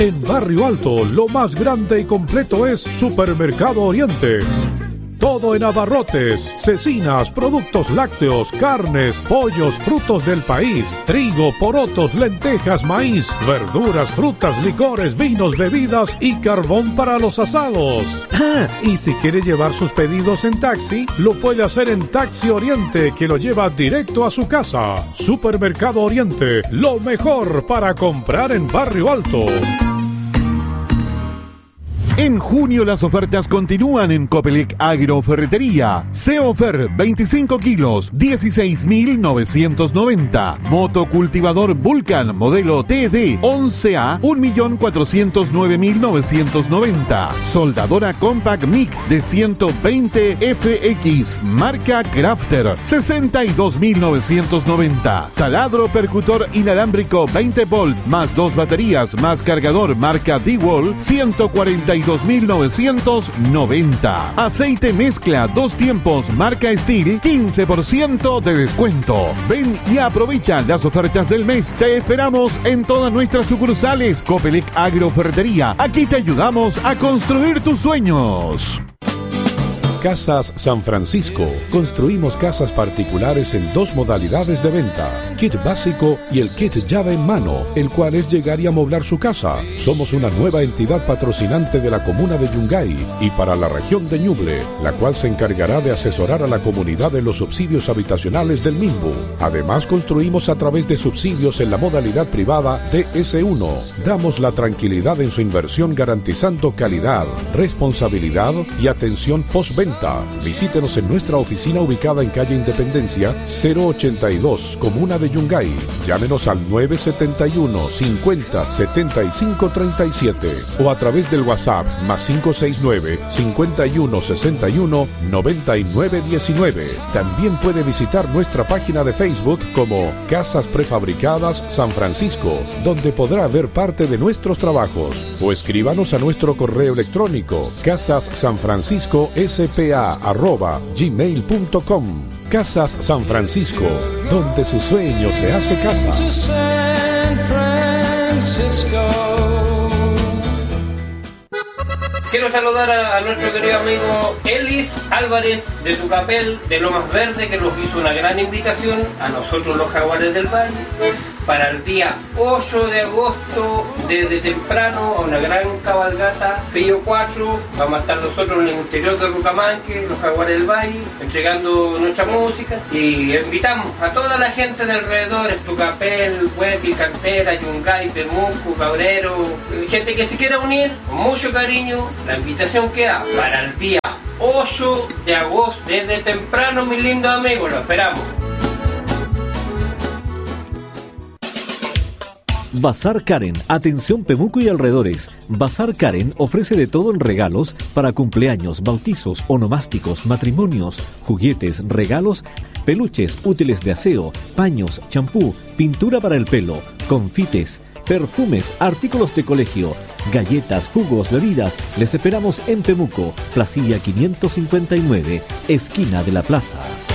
En Barrio Alto, lo más grande y completo es Supermercado Oriente. Todo en abarrotes, cecinas, productos lácteos, carnes, pollos, frutos del país, trigo, porotos, lentejas, maíz, verduras, frutas, licores, vinos, bebidas y carbón para los asados. Y si quiere llevar sus pedidos en taxi, lo puede hacer en Taxi Oriente, que lo lleva directo a su casa. Supermercado Oriente, lo mejor para comprar en Barrio Alto. En junio las ofertas continúan en Copelec Agroferretería. Seofer 25 kilos, 16.990. Motocultivador Vulcan modelo TD 11A, 1.409.990. Soldadora Compact MIC de 120 FX, marca Crafter, 62.990. Taladro percutor inalámbrico 20 volt, más 2 baterías, más cargador, marca D-Wall, 142.990. Aceite mezcla 2 tiempos marca Steel, 15% de descuento. Ven y aprovecha las ofertas del mes. Te esperamos en todas nuestras sucursales. Copelec Agroferretería. Aquí te ayudamos a construir tus sueños. Casas San Francisco. Construimos casas particulares en 2 modalidades de venta: kit básico y el kit llave en mano, el cual es llegar y amoblar su casa. Somos una nueva entidad patrocinante de la comuna de Yungay y para la región de Ñuble, la cual se encargará de asesorar a la comunidad en los subsidios habitacionales del Minbu. Además, construimos a través de subsidios en la modalidad privada DS1. Damos la tranquilidad en su inversión, garantizando calidad, responsabilidad y atención postventa. Visítenos en nuestra oficina ubicada en calle Independencia 082, comuna de Yungay. Llámenos al 971 50 75 37 o a través del WhatsApp más 569 51 61 99 19. También puede visitar nuestra página de Facebook como Casas Prefabricadas San Francisco, donde podrá ver parte de nuestros trabajos, o escríbanos a nuestro correo electrónico casassanfrancisco@gmail.com. Casas San Francisco, donde su sueño se hace casa. Quiero saludar a nuestro querido amigo Elis Álvarez de Tucapel, de Lomas Verde, que nos hizo una gran invitación a nosotros los Jaguares del Valle para el día 8 de agosto, desde temprano, a una gran cabalgata, Pillo 4. Vamos a estar nosotros en el interior de Rucamanque, los Jaguares del Valle, entregando nuestra música, y invitamos a toda la gente de alrededor, Tucapel, Huepi, Cantera, Yungay, Temuco, Cabrero, gente que se quiera unir, con mucho cariño. La invitación queda para el día 8 de agosto, desde temprano, mis lindos amigos, lo esperamos. Bazar Karen, atención Pemuco y alrededores. Bazar Karen ofrece de todo en regalos para cumpleaños, bautizos, onomásticos, matrimonios, juguetes, regalos, peluches, útiles de aseo, paños, champú, pintura para el pelo, confites, perfumes, artículos de colegio, galletas, jugos, bebidas. Les esperamos en Pemuco, Placilla 559, esquina de la plaza.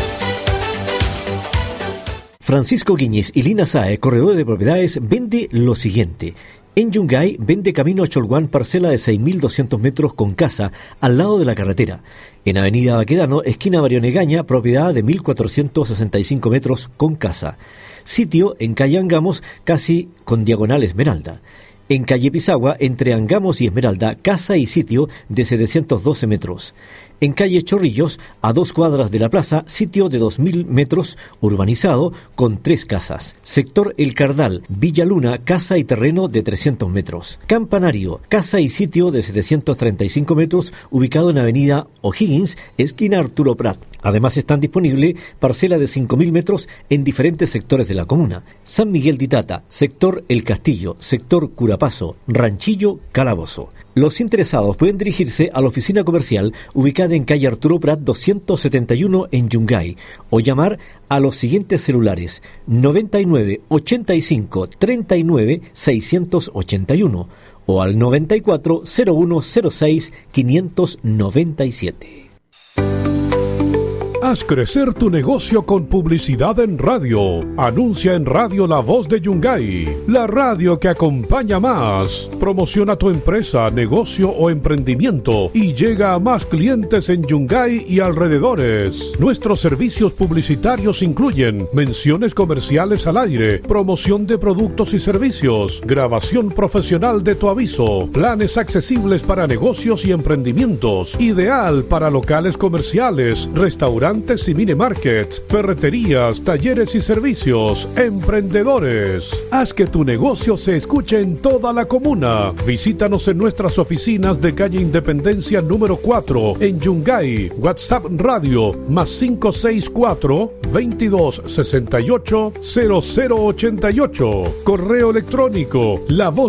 Francisco Guiñez y Lina Sae, corredor de propiedades, vende lo siguiente. En Yungay vende camino a Cholguán parcela de 6.200 metros con casa al lado de la carretera. En Avenida Baquedano, esquina Marionegaña, propiedad de 1.465 metros con casa. Sitio en calle Angamos, casi con diagonal Esmeralda. En calle Pisagua, entre Angamos y Esmeralda, casa y sitio de 712 metros. En calle Chorrillos, a 2 cuadras de la plaza, sitio de 2.000 metros, urbanizado, con 3 casas. Sector El Cardal, Villa Luna, casa y terreno de 300 metros. Campanario, casa y sitio de 735 metros, ubicado en avenida O'Higgins, esquina Arturo Prat. Además están disponibles parcela de 5.000 metros en diferentes sectores de la comuna. San Miguel de Itata, sector El Castillo, sector Curapazo, Ranchillo, Calabozo. Los interesados pueden dirigirse a la oficina comercial ubicada en calle Arturo Prat 271 en Yungay o llamar a los siguientes celulares: 99 85 39 681 o al 94 01 06 597. Haz crecer tu negocio con publicidad en radio. Anuncia en Radio La Voz de Yungay, la radio que acompaña más. Promociona tu empresa, negocio o emprendimiento y llega a más clientes en Yungay y alrededores. Nuestros servicios publicitarios incluyen menciones comerciales al aire, promoción de productos y servicios, grabación profesional de tu aviso, planes accesibles para negocios y emprendimientos, ideal para locales comerciales, restaurantes y mini markets, ferreterías, talleres y servicios, emprendedores. Haz que tu negocio se escuche en toda la comuna. Visítanos en nuestras oficinas de calle Independencia número 4 en Yungay. WhatsApp Radio +564 2268 0088. Correo electrónico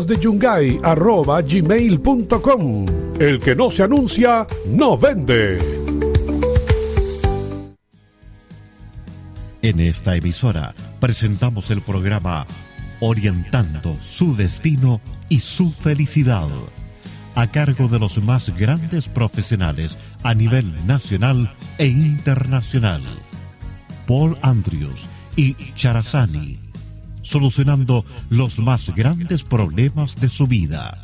lavozdeYungay@gmail.com. El que no se anuncia, no vende. En esta emisora presentamos el programa Orientando su destino y su felicidad, a cargo de los más grandes profesionales a nivel nacional e internacional. Paul Andrews y Charazani, solucionando los más grandes problemas de su vida.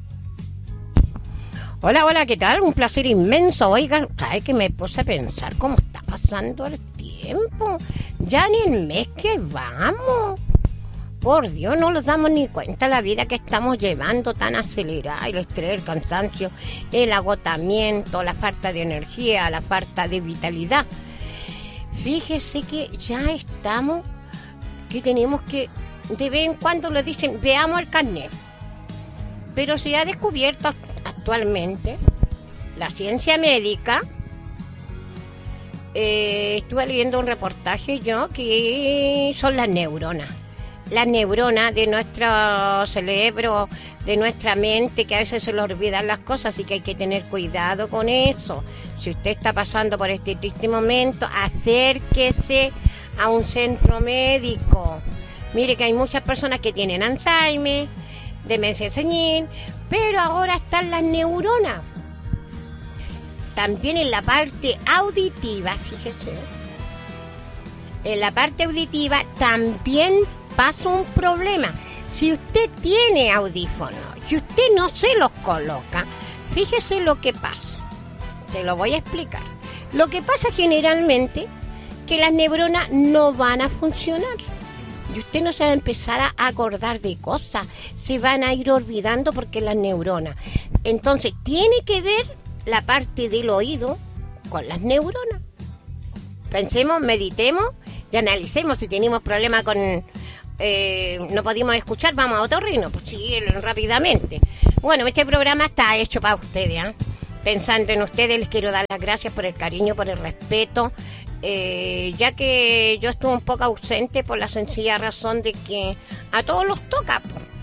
Hola, ¿qué tal? Un placer inmenso. Oigan, ¿sabe que me puse a pensar cómo está pasando el tiempo? Ya en el mes que vamos. Por Dios, no nos damos ni cuenta la vida que estamos llevando tan acelerada, el estrés, el cansancio, el agotamiento, la falta de energía, la falta de vitalidad. Fíjese que ya estamos, que tenemos que, de vez en cuando le dicen, veamos el carnet. Pero se ha descubierto actualmente la ciencia médica. Estuve leyendo un reportaje yo que son las neuronas de nuestro cerebro, de nuestra mente, que a veces se le olvidan las cosas, y que hay que tener cuidado con eso. Si usted está pasando por este triste momento, acérquese a un centro médico. Mire que hay muchas personas que tienen Alzheimer, demencia senil, pero ahora están las neuronas. También en la parte auditiva, fíjese, en la parte auditiva también pasa un problema. Si usted tiene audífonos y usted no se los coloca, fíjese lo que pasa. Te lo voy a explicar. Lo que pasa generalmente que las neuronas no van a funcionar. Y usted no se va a empezar a acordar de cosas. Se van a ir olvidando porque las neuronas. Entonces, tiene que ver la parte del oído con las neuronas. Pensemos, meditemos y analicemos. Si tenemos problemas con... no podemos escuchar, vamos a otorrino. Pues sí, rápidamente. Bueno, este programa está hecho para ustedes, ¿eh? Pensando en ustedes, les quiero dar las gracias por el cariño, por el respeto. Ya que yo estuve un poco ausente por la sencilla razón de que a todos los toca.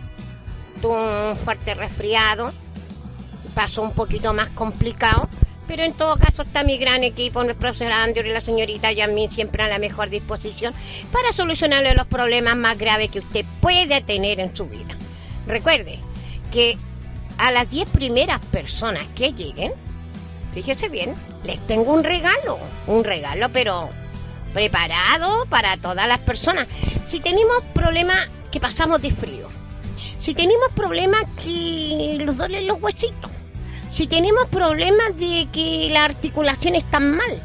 Tuve un fuerte resfriado, pasó un poquito más complicado, pero en todo caso está mi gran equipo, el profesor Andrew y la señorita Yasmin, siempre a la mejor disposición para solucionarle los problemas más graves que usted puede tener en su vida. Recuerde que a las 10 primeras personas que lleguen, fíjese bien, les tengo un regalo pero preparado para todas las personas. Si tenemos problemas que pasamos de frío, si tenemos problemas que nos duelen los huesitos, si tenemos problemas de que las articulaciones están mal,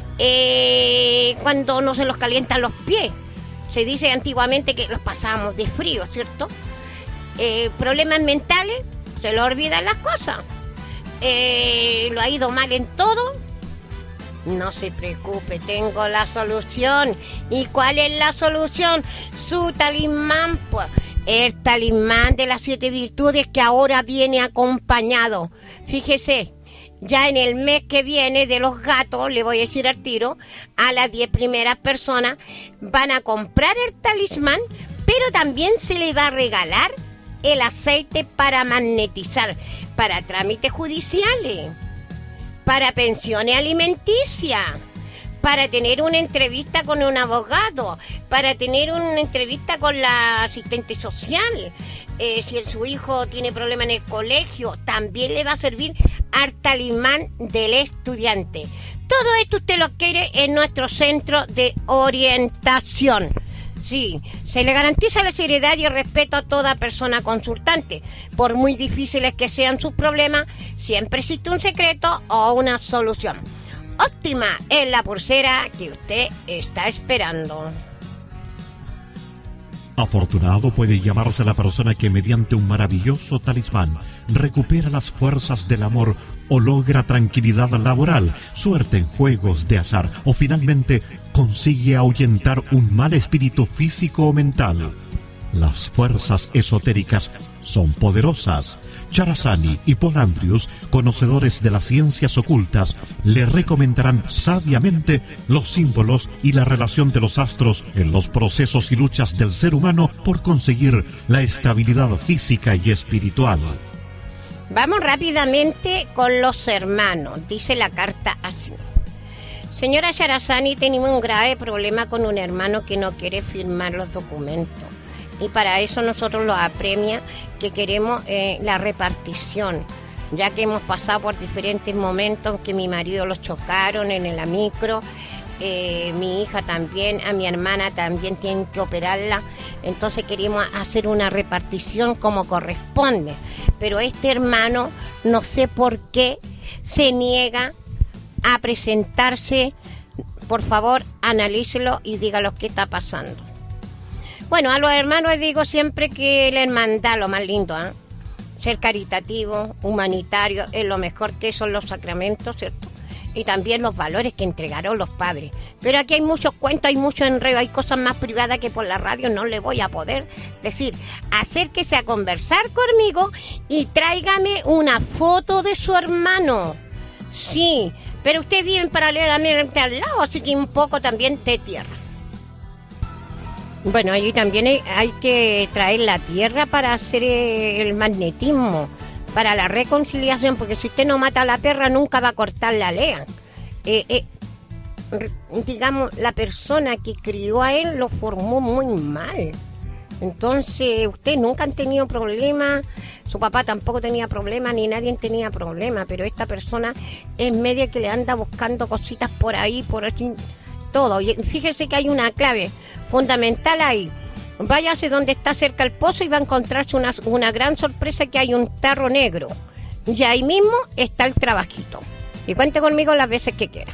cuando no se los calientan los pies, se dice antiguamente que los pasamos de frío, ¿cierto? Problemas mentales, se le olvidan las cosas. Lo ha ido mal en todo, no se preocupe, tengo la solución. ¿Y cuál es la solución? Su talismán, pues, el talismán de las 7 virtudes, que ahora viene acompañado. Fíjese, ya en el mes que viene de los gatos, le voy a decir al tiro, a las 10 primeras personas van a comprar el talismán, pero también se le va a regalar el aceite para magnetizar, para trámites judiciales, para pensiones alimenticias, para tener una entrevista con un abogado, para tener una entrevista con la asistente social. Si su hijo tiene problemas en el colegio, también le va a servir al talismán del estudiante. Todo esto usted lo quiere en nuestro centro de orientación. Sí, se le garantiza la seriedad y el respeto a toda persona consultante. Por muy difíciles que sean sus problemas, siempre existe un secreto o una solución. Óptima es la pulsera que usted está esperando. Afortunado puede llamarse la persona que mediante un maravilloso talismán recupera las fuerzas del amor o logra tranquilidad laboral, suerte en juegos de azar o finalmente consigue ahuyentar un mal espíritu físico o mental. Las fuerzas esotéricas son poderosas. Charazani y Paul Andrews, conocedores de las ciencias ocultas, le recomendarán sabiamente los símbolos y la relación de los astros en los procesos y luchas del ser humano por conseguir la estabilidad física y espiritual. Vamos rápidamente con los hermanos. Dice la carta así. Señora Charazani, tenemos un grave problema con un hermano que no quiere firmar los documentos. Y para eso nosotros lo apremia que queremos la repartición, ya que hemos pasado por diferentes momentos que mi marido los chocaron en la micro, mi hija también, a mi hermana también tienen que operarla, entonces queremos hacer una repartición como corresponde, pero este hermano no sé por qué se niega a presentarse. Por favor, analícelo y díganos qué está pasando. Bueno, a los hermanos les digo siempre que la hermandad, lo más lindo, ¿eh? Ser caritativo, humanitario, es lo mejor que son los sacramentos, ¿cierto? Y también los valores que entregaron los padres. Pero aquí hay muchos cuentos, hay mucho enredo, hay cosas más privadas que por la radio no le voy a poder decir. Acérquese a conversar conmigo y tráigame una foto de su hermano. Sí, pero usted vive paralelamente al lado, así que un poco también de tierra. Bueno, allí también hay que traer la tierra para hacer el magnetismo, para la reconciliación, porque si usted no mata a la perra nunca va a cortar la lea. Digamos, la persona que crió a él lo formó muy mal. Entonces, ustedes nunca han tenido problemas, su papá tampoco tenía problemas, ni nadie tenía problemas, pero esta persona es media que le anda buscando cositas por ahí, por aquí, todo. Y fíjese que hay una clave fundamental ahí. Váyase donde está cerca el pozo y va a encontrarse una gran sorpresa, que hay un tarro negro. Y ahí mismo está el trabajito. Y cuente conmigo las veces que quiera.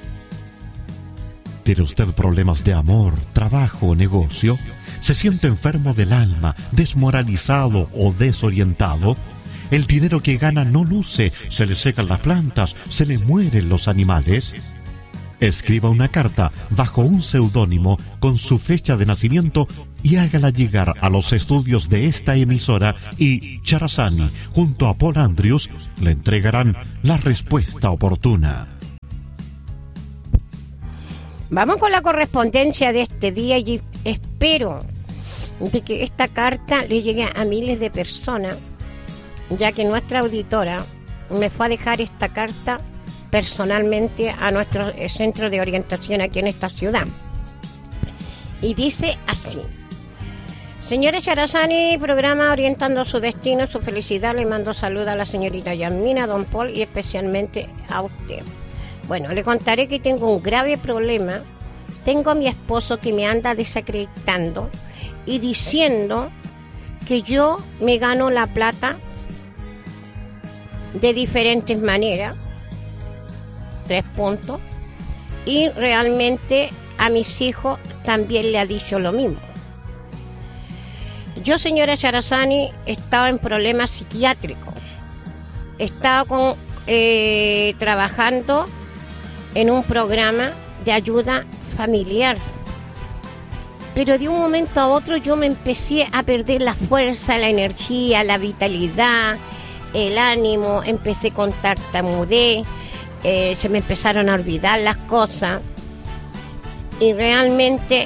¿Tiene usted problemas de amor, trabajo o negocio? ¿Se siente enfermo del alma, desmoralizado o desorientado? ¿El dinero que gana no luce? ¿Se le secan las plantas? ¿Se le mueren los animales? Escriba una carta bajo un seudónimo con su fecha de nacimiento y hágala llegar a los estudios de esta emisora y Charazani, junto a Paul Andrews, le entregarán la respuesta oportuna. Vamos con la correspondencia de este día y espero de que esta carta le llegue a miles de personas, ya que nuestra auditora me fue a dejar esta carta personalmente a nuestro centro de orientación aquí en esta ciudad. Y dice así: señora Charazani, programa Orientando su Destino, su felicidad, le mando saludos a la señorita Yasmina, a don Paul y especialmente a usted. Bueno, le contaré que tengo un grave problema. Tengo a mi esposo que me anda desacreditando y diciendo que yo me gano la plata de diferentes maneras. 3 puntos. Y realmente a mis hijos también le ha dicho lo mismo. Yo, señora Charazani, estaba en problemas psiquiátricos. Estaba trabajando en un programa de ayuda familiar. Pero de un momento a otro yo me empecé a perder la fuerza, la energía, la vitalidad, el ánimo. Empecé con tartamudez. Se me empezaron a olvidar las cosas y realmente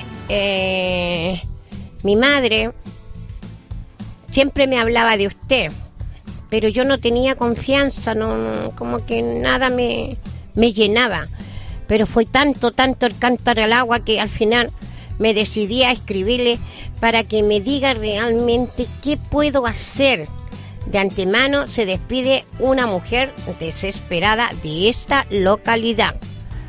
mi madre siempre me hablaba de usted, pero yo no tenía confianza, no, como que nada me llenaba, pero fue tanto el cántaro al agua que al final me decidí a escribirle para que me diga realmente qué puedo hacer. De antemano se despide una mujer desesperada de esta localidad.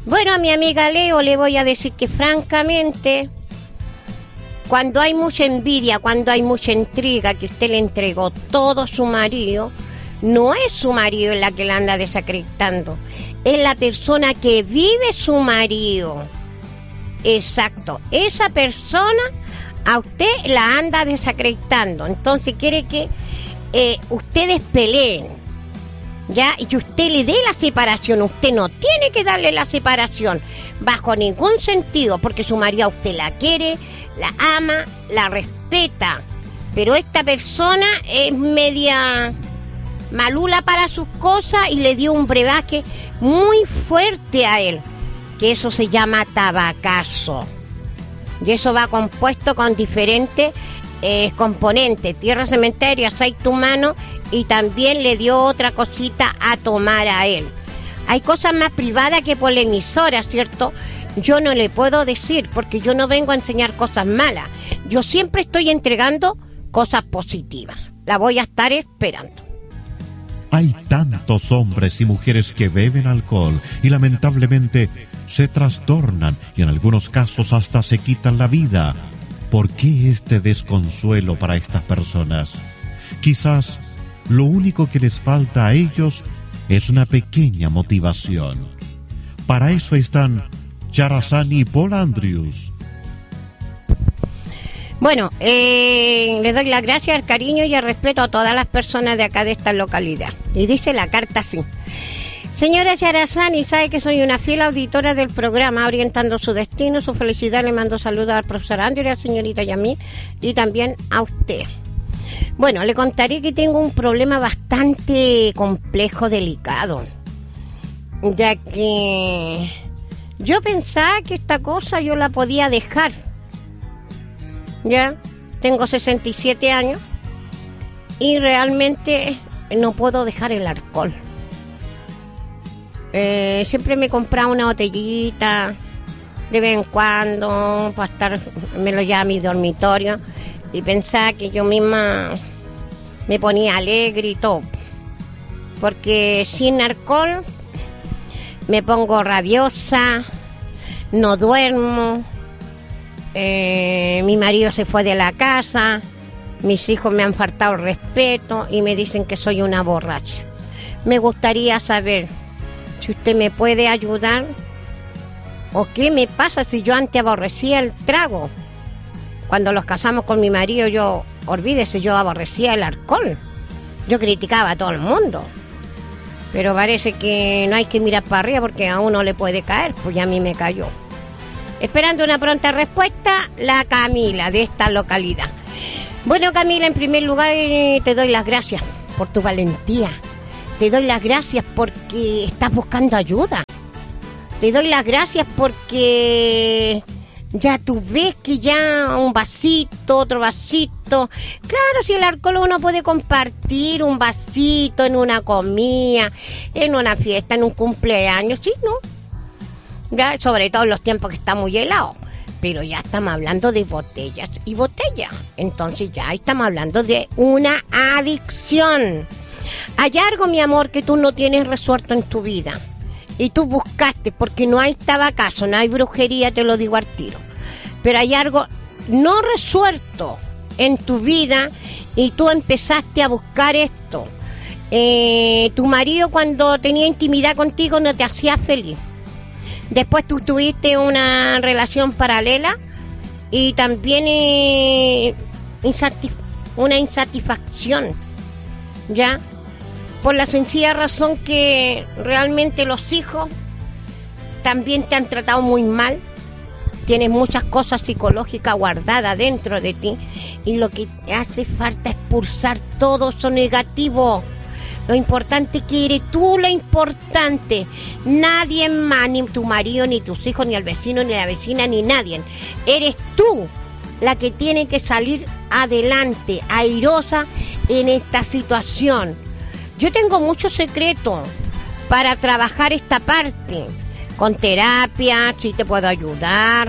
Bueno, a mi amiga Leo le voy a decir que francamente, cuando hay mucha envidia, cuando hay mucha intriga, que usted le entregó todo a su marido, no es su marido la que la anda desacreditando, es la persona que vive su marido. Exacto, esa persona a usted la anda desacreditando, entonces quiere que ustedes peleen, ¿ya? Y usted le dé la separación. Usted no tiene que darle la separación bajo ningún sentido, porque su marido a usted la quiere, la ama, la respeta, pero esta persona es media malula para sus cosas y le dio un brebaje muy fuerte a él, que eso se llama tabacazo, y eso va compuesto con diferentes componentes: tierra, cementerio, aceite humano, y también le dio otra cosita a tomar a él. Hay cosas más privadas que por la emisora, ¿cierto? Yo no le puedo decir, porque yo no vengo a enseñar cosas malas. Yo siempre estoy entregando cosas positivas. La voy a estar esperando. Hay tantos hombres y mujeres que beben alcohol y lamentablemente se trastornan y en algunos casos hasta se quitan la vida. ¿Por qué este desconsuelo para estas personas? Quizás lo único que les falta a ellos es una pequeña motivación. Para eso están Charazani y Paul Andrews. Bueno, le doy las gracias, el cariño y el respeto a todas las personas de acá de esta localidad. Y dice la carta así: señora Charazani, sabe que soy una fiel auditora del programa Orientando su Destino. Su felicidad, le mando saludos al profesor Andrew, a la señorita Yamí y también a usted. Bueno, le contaré que tengo un problema bastante complejo, delicado, ya que yo pensaba que esta cosa yo la podía dejar. Ya, tengo 67 años y realmente no puedo dejar el alcohol. Siempre me compraba una botellita de vez en cuando para estar, me lo llevaba a mi dormitorio y pensaba que yo misma me ponía alegre y todo, porque sin alcohol me pongo rabiosa, no duermo. Mi marido se fue de la casa, mis hijos me han faltado el respeto y me dicen que soy una borracha. Me gustaría saber si usted me puede ayudar, o qué me pasa si yo antes aborrecía el trago. Cuando los casamos con mi marido, olvídese, yo aborrecía el alcohol. Yo criticaba a todo el mundo, pero parece que no hay que mirar para arriba porque a uno le puede caer, pues ya a mí me cayó. Esperando una pronta respuesta, la Camila de esta localidad. Bueno, Camila, en primer lugar te doy las gracias por tu valentía. Te doy las gracias porque estás buscando ayuda. Te doy las gracias porque ya tú ves que ya un vasito, otro vasito. Claro, si el alcohol uno puede compartir un vasito en una comida, en una fiesta, en un cumpleaños, ¿sí, no? Ya, sobre todo en los tiempos que está muy helado, pero ya estamos hablando de botellas y botellas, entonces ya estamos hablando de una adicción. Hay algo, mi amor, que tú no tienes resuelto en tu vida y tú buscaste, porque no hay tabacazo, no hay brujería, te lo digo al tiro, pero hay algo no resuelto en tu vida y tú empezaste a buscar esto. Tu marido, cuando tenía intimidad contigo, no te hacía feliz. Después tú tuviste una relación paralela y también una insatisfacción, ¿ya? Por la sencilla razón que realmente los hijos también te han tratado muy mal. Tienes muchas cosas psicológicas guardadas dentro de ti y lo que te hace falta es expulsar todo eso negativo. Lo importante que eres tú, lo importante. Nadie más, ni tu marido, ni tus hijos, ni el vecino, ni la vecina, ni nadie. Eres tú la que tiene que salir adelante, airosa en esta situación. Yo tengo mucho secreto para trabajar esta parte. Con terapia, sí te puedo ayudar.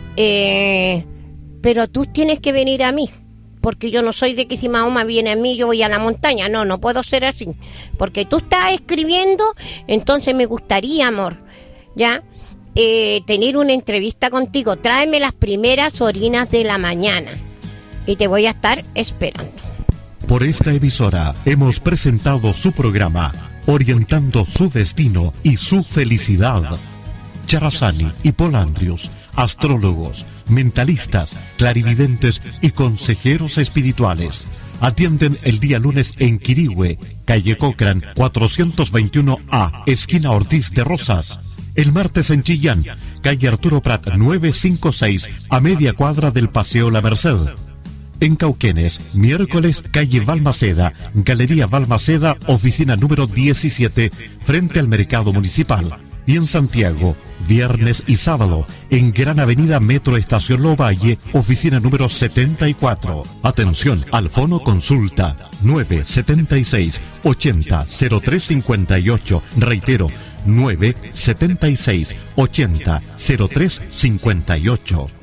Pero tú tienes que venir a mí. Porque yo no soy de que si Mahoma viene a mí, yo voy a la montaña. No puedo ser así. Porque tú estás escribiendo, entonces me gustaría, amor, ¿ya? tener una entrevista contigo. Tráeme las primeras orinas de la mañana y te voy a estar esperando. Por esta emisora hemos presentado su programa Orientando su destino y su felicidad. Charazani y Polandrius, astrólogos, mentalistas, clarividentes y consejeros espirituales. Atienden el día lunes en Quirihue, calle Cochrane 421A, esquina Ortiz de Rosas. El martes en Chillán, calle Arturo Prat 956, a media cuadra del Paseo La Merced. En Cauquenes, miércoles, calle Balmaceda, Galería Balmaceda, oficina número 17, frente al Mercado Municipal. Y en Santiago, viernes y sábado, en Gran Avenida Metro Estación Lovalle, oficina número 74. Atención, al fono consulta 976 80 0358. Reitero, 976 80 0358.